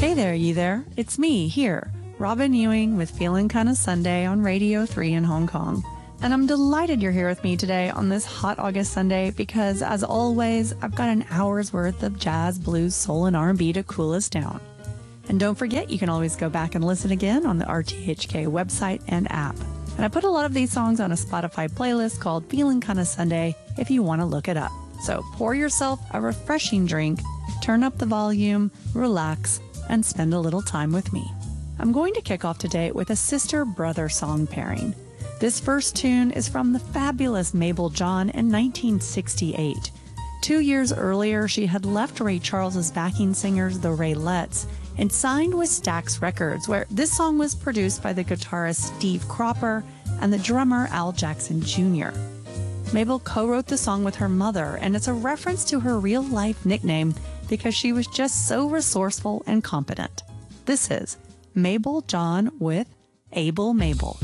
Hey there, ye there. It's me, here, Robin Ewing with Feeling Kinda Sunday on Radio 3 in Hong Kong. And I'm delighted you're here with me today on this hot August Sunday because, as always, I've got an hour's worth of jazz, blues, soul, and R&B to cool us down. And don't forget, you can always go back and listen again on the RTHK website and app. And I put a lot of these songs on a Spotify playlist called Feeling Kinda Sunday if you want to look it up. So pour yourself a refreshing drink, turn up the volume, relax, and spend a little time with me. I'm going to kick off today with a sister-brother song pairing. This first tune is from the fabulous Mabel John in 1968. 2 years earlier, she had left Ray Charles's backing singers, the Raylettes, and signed with Stax Records, where this song was produced by the guitarist Steve Cropper and the drummer Al Jackson Jr. Mabel co-wrote the song with her mother, and it's a reference to her real-life nickname because she was just so resourceful and competent. This is Mabel John with Able Mabel.